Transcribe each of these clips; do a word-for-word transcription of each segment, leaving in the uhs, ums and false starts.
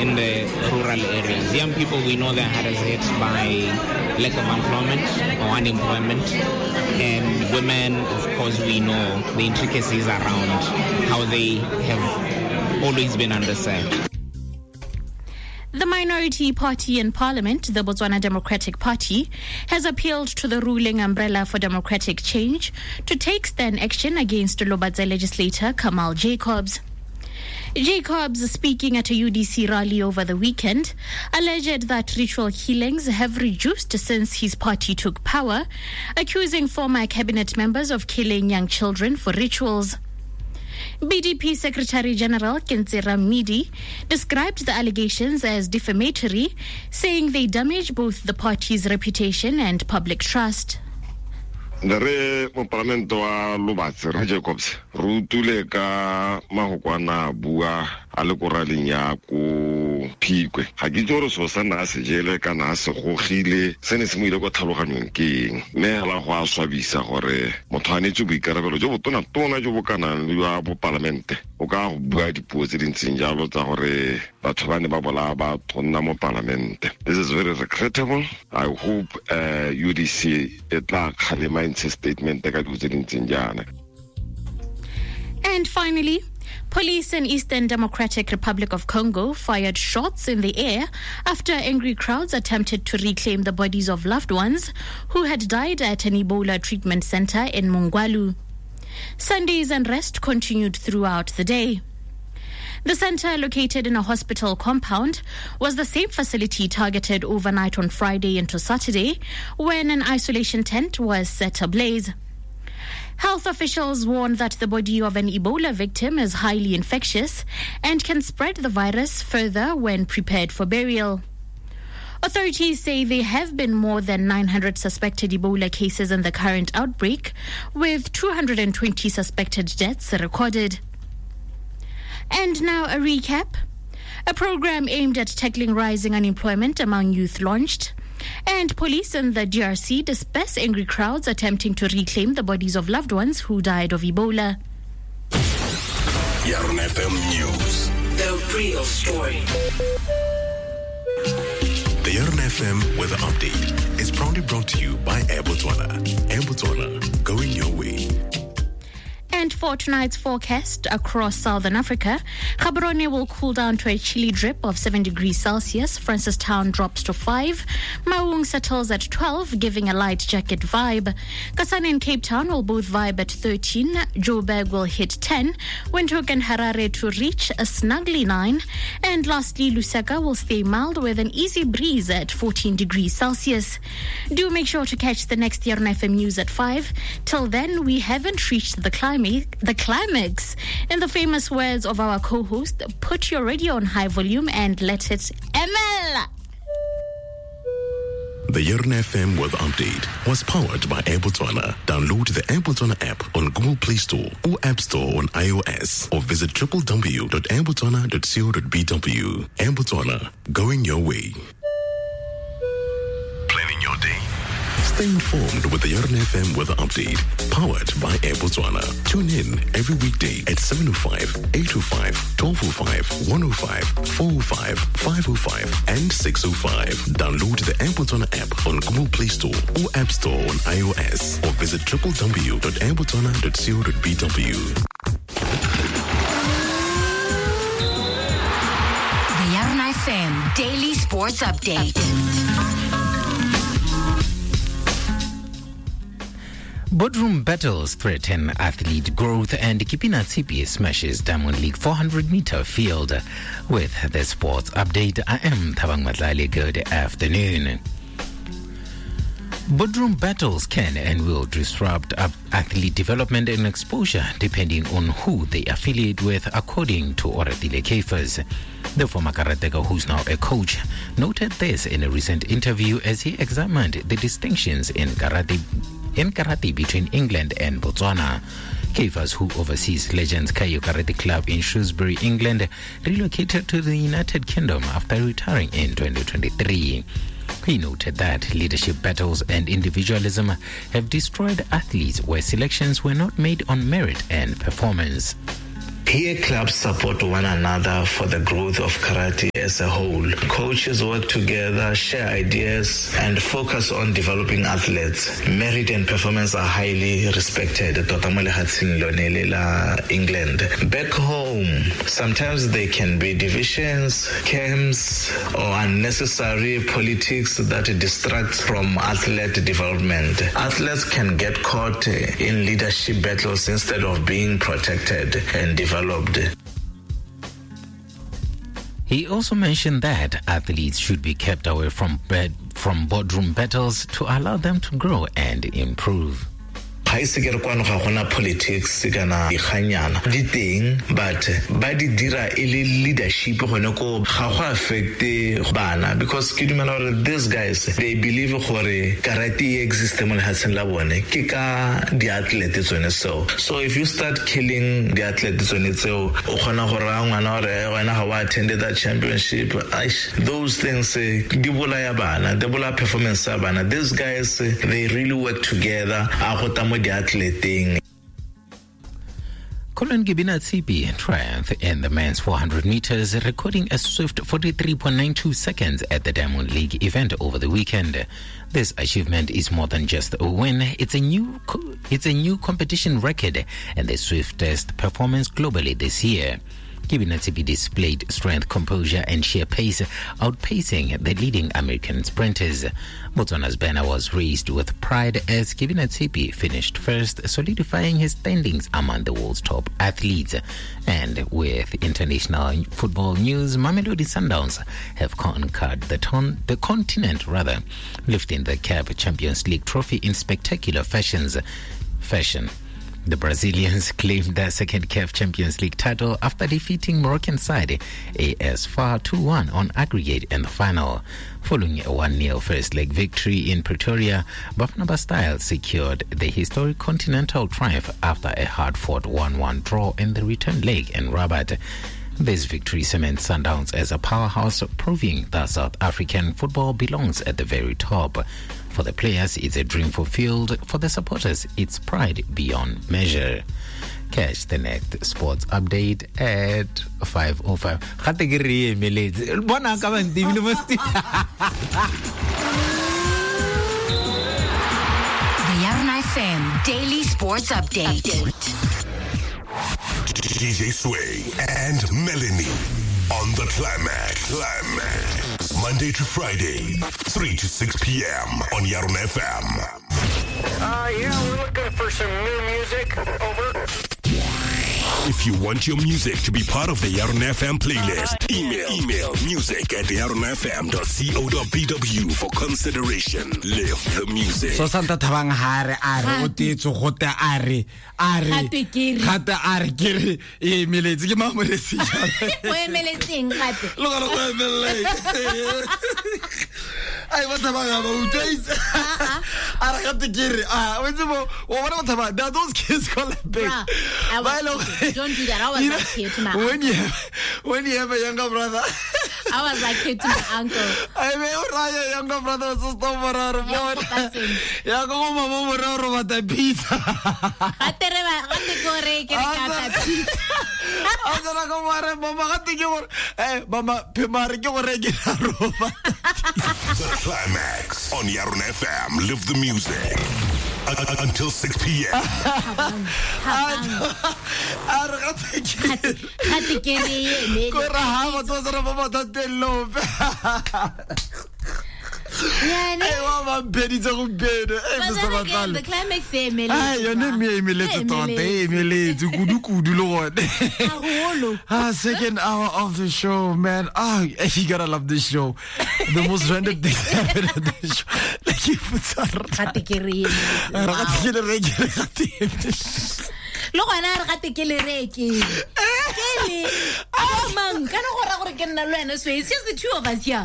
in the rural areas. Young people, we know they're hardest hit by lack of employment or unemployment. And women, of course, we know the intricacies around how they have always been underserved. The minority party in parliament, the Botswana Democratic Party, has appealed to the ruling umbrella for democratic change to take stern action against Lobatse legislator Kamal Jacobs. Jacobs, speaking at a U D C rally over the weekend, alleged that ritual killings have reduced since his party took power, accusing former cabinet members of killing young children for rituals. B D P Secretary General Kenzera Midi described the allegations as defamatory, saying they damage both the party's reputation and public trust. Re mo parlamento wa Lobatse re Jacobs ru tule ka mahokwana bua a le koraleng ya ko Phikwe ga ke tsore so sana se jele kana se gogile sene se mo ile go tlhaloganyong keng me la go a swabisa gore motshwanetse bo ikarabelo jo botona tona jo bokana le ba bo parlamente o ka go bua dipuo tse dintseng jalo tsa gore batho ba ne ba bola ba tonna mo parlamente. This is very regrettable. I hope uh, U D C etla khalema in statement ka tse dintseng jana. And finally, police in Eastern Democratic Republic of Congo fired shots in the air after angry crowds attempted to reclaim the bodies of loved ones who had died at an Ebola treatment center in Mongwalu. Sunday's unrest continued throughout the day. The center, located in a hospital compound, was the same facility targeted overnight on Friday into Saturday when an isolation tent was set ablaze. Health officials warn that the body of an Ebola victim is highly infectious and can spread the virus further when prepared for burial. Authorities say there have been more than nine hundred suspected Ebola cases in the current outbreak, with two hundred twenty suspected deaths recorded. And now a recap. A program aimed at tackling rising unemployment among youth launched. And police in the D R C disperse angry crowds attempting to reclaim the bodies of loved ones who died of Ebola. Yarn F M News. The real story. The Yarn F M Weather Update is proudly brought to you by Air Botswana. Air Botswana, going your way. And for tonight's forecast across southern Africa, Gaborone will cool down to a chilly drip of seven degrees Celsius. Francistown drops to five. Maung settles at twelve, giving a light jacket vibe. Kasane and Cape Town will both vibe at thirteen. Joburg will hit ten. Windhoek and Harare to reach a snuggly nine. And lastly, Lusaka will stay mild with an easy breeze at fourteen degrees Celsius. Do make sure to catch the next Yarn F M News at five. Till then, we haven't reached the climate. The climax. In the famous words of our co-host, put your radio on high volume and let it M L. The Yarn F M Weather Update was powered by Air Botswana. Download the Air Botswana app on Google Play Store or App Store on iOS, or visit w w w dot air botswana dot co dot b w. Air Botswana, going your way. Planning your day. Stay informed with the Yarn F M Weather Update, powered by Air Botswana. Tune in every weekday at seven oh five, eight oh five, twelve oh five, one oh five, four oh five, five oh five, and six oh five. Download the Air Botswana app on Google Play Store or App Store on iOS, or visit w w w dot air botswana dot co dot b w. The Yarn F M Daily Sports Update. Boardroom battles threaten athlete growth, and Kipina Tsipi smashes Diamond League four hundred meter field. With the sports update, I am Thabang Matlali. Good afternoon. Boardroom battles can and will disrupt athlete development and exposure depending on who they affiliate with, according to Oratile Kefas. The former karateka, who's now a coach, noted this in a recent interview as he examined the distinctions in karate in karate between England and Botswana. Kefas, who oversees Legends Kayo Karate Club in Shrewsbury, England, relocated to the United Kingdom after retiring in twenty twenty-three. He noted that leadership battles and individualism have destroyed athletes where selections were not made on merit and performance. Here, clubs support one another for the growth of karate as a whole. Coaches work together, share ideas, and focus on developing athletes. Merit and performance are highly respected. England. Back home, sometimes there can be divisions, camps, or unnecessary politics that distract from athlete development. Athletes can get caught in leadership battles instead of being protected and developed. He also mentioned that athletes should be kept away from bed, from boardroom battles to allow them to grow and improve. Politics kana ikganyana di teng but ba di dira ele leadership gone ko ga go affect bana because ke dumela gore these guys they believe gore karate exists mo lehatsheng la bone ke ka di athletes tsone so so if you start killing the athletes tsone tseo o gona gore a ngwana gore wena ga wa attended that championship those things di bolaya bana they bolaya performance ya bana. These guys they really work together a go tamo di athleting. Colin Gibina-Tsipi triumphed in the men's four hundred meters, recording a swift forty-three point nine two seconds at the Diamond League event over the weekend. This achievement is more than just a win. It's a new co- it's a new competition record and the swiftest performance globally this year. Gibina-Tsipi displayed strength, composure, and sheer pace, outpacing the leading American sprinters. Botswana's banner was raised with pride as Gibina-Tsipi finished first, solidifying his standings among the world's top athletes. And with international football news, Mamelodi Sundowns have conquered the, ton- the continent, rather, lifting the C A F Champions League trophy in spectacular fashions. Fashion. The Brazilians claimed their second C A F Champions League title after defeating Moroccan side A S F A R two one on aggregate in the final. Following a one nil first leg victory in Pretoria, Bafana Bastille secured the historic continental triumph after a hard-fought one one draw in the return leg in Rabat. This victory cements Sundowns as a powerhouse, proving that South African football belongs at the very top. For the players, it's a dream fulfilled. For the supporters, it's pride beyond measure. Catch the next sports update at five oh five. The Yarn F M Daily Sports Update. D J Sway and Melanie on the Climax. Climax. Monday to Friday, three to six p.m. on Yarn F M. Uh, yeah, we're looking for some new music. Over. If you want your music to be part of the Yarn F M playlist, email email music at yarn f m dot co dot b w for consideration. Live the music. So Santa Tabang Hare Are Otizo Hote Are Are Hata Are Kiri E Militz Mama Where Militz Look at the I want to about days. I got the Kiri. Ah, what about that? Those kids call it big. Don't do that. I was like here to my when you when you have a younger brother. I was like here to my uncle. I mean, a younger brother so stop for our board. Yeah, go on, mama, we're over the pizza. I tell you, I want to go rake and pizza. I'm gonna go over, mama. I think you were, hey, mama, Pimari, you were regular. The Climax on Yarn F M. Live the music. Until six p.m. Yeah, no. The climax is Emily. Ah, your name is Emily. Emily, it's Kudu Kudu Lord. Ah, second hour of the show, man. Ah, you gotta love this show. The most random thing happened at the show. Like you put Katikiri. Look at her at the Killereki. Kelly. Oh, man. Can I go to the Lena Sways? Just the two of us here.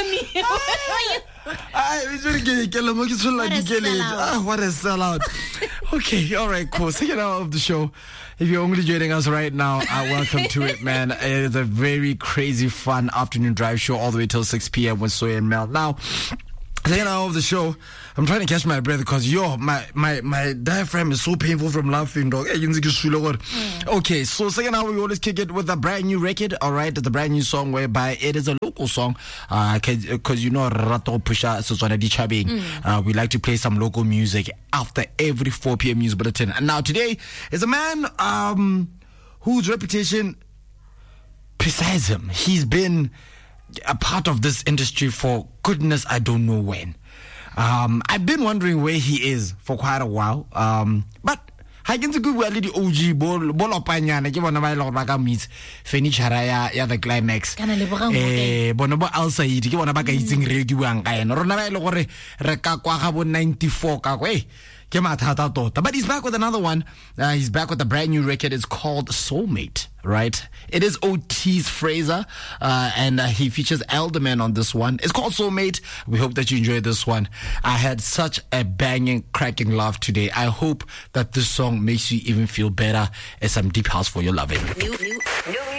I was going to get a ah, what a sellout. Okay, all right, cool. Second hour of the show. If you're only joining us right now, uh, welcome to it, man. It is a very crazy, fun afternoon drive show all the way till six p.m. with Soy and Mel. Now, Second hour of the show, I'm trying to catch my breath because yo, my my my diaphragm is so painful from laughing, dog. Okay, so second hour we always kick it with a brand new record. All right, it's a brand new song whereby it is a local song. Uh, because you know Rato Pusha Setswana Di Chabeng. Uh, we like to play some local music after every four p.m. news bulletin. And now today is a man um whose reputation precedes him. He's been a part of this industry for goodness I don't know when. Um, I've been wondering where he is for quite a while. Um, but I can see good well the O G ball ball opanyana ke bona ba ile ba ka meet furniture ya ya the climax. Eh bona ba Al Said ke bona ba ka itseng rediwang ka ena. Rona ba ile gore re ka kwa ga bo ninety-four ka kwe. But he's back with another one. Uh, he's back with a brand new record. It's called Soulmate, right? It is Otis Fraser, uh, and uh, he features Elderman on this one. It's called Soulmate. We hope that you enjoyed this one. I had such a banging, cracking laugh today. I hope that this song makes you even feel better as some deep house for your loving. New, new, new.